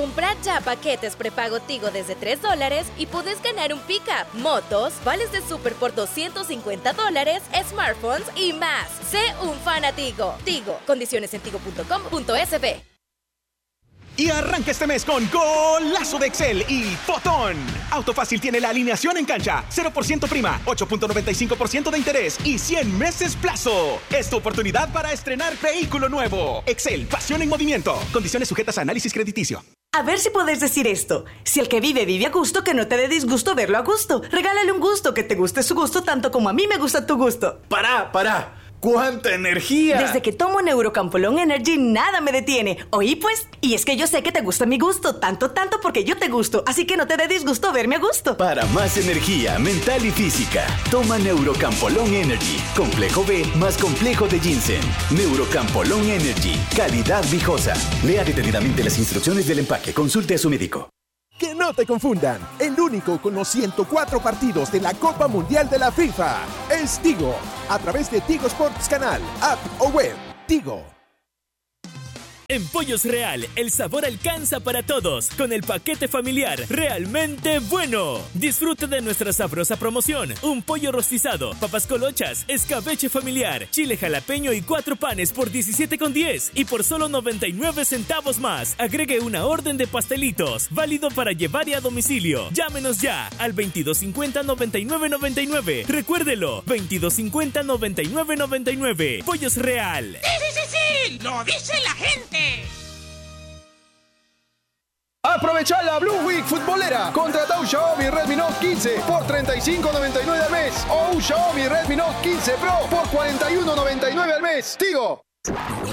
Comprar ya paquetes prepago Tigo desde $3 y podés ganar un pickup, motos, vales de súper por $250, smartphones y más. Sé un fan a Tigo. Tigo. Condiciones en tigo.com.sb. Y arranca este mes con golazo de Excel y Fotón. Autofácil tiene la alineación en cancha, 0% prima, 8.95% de interés y 100 meses plazo. Es tu oportunidad para estrenar vehículo nuevo. Excel, pasión en movimiento. Condiciones sujetas a análisis crediticio. A ver si podés decir esto. Si el que vive vive a gusto, que no te dé disgusto verlo a gusto. Regálale un gusto, que te guste su gusto tanto como a mí me gusta tu gusto. ¡Pará! ¡Cuánta energía! Desde que tomo Neurocampolón Energy, nada me detiene. ¿Oí pues? Y es que yo sé que te gusta mi gusto, tanto porque yo te gusto. Así que no te dé disgusto verme a gusto. Para más energía mental y física, toma Neurocampolón Energy. Complejo B más complejo de ginseng. Neurocampolón Energy. Calidad viejosa. Lea detenidamente las instrucciones del empaque. Consulte a su médico. Que no te confundan, el único con los 104 partidos de la Copa Mundial de la FIFA es Tigo, a través de Tigo Sports Canal, app o web. Tigo. En Pollos Real, el sabor alcanza para todos, con el paquete familiar realmente bueno. Disfrute de nuestra sabrosa promoción: un pollo rostizado, papas colochas, escabeche familiar, chile jalapeño y 4 panes por $17.10 y por solo 99 centavos más. Agregue una orden de pastelitos, válido para llevar y a domicilio. Llámenos ya al 2250-9999. Recuérdelo, 2250-9999. Pollos Real. ¡Sí! ¡Lo dice la gente! Aprovecha la Blue Week futbolera. Contrata un Xiaomi Redmi Note 15 por $35.99 al mes o un Xiaomi Redmi Note 15 Pro por $41.99 al mes. Tigo.